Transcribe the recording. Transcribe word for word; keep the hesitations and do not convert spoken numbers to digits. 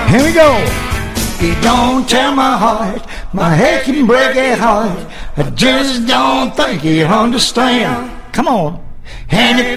Here we go. You don't tear my heart, my head can break it heart. I just don't think you understand. Come on. And if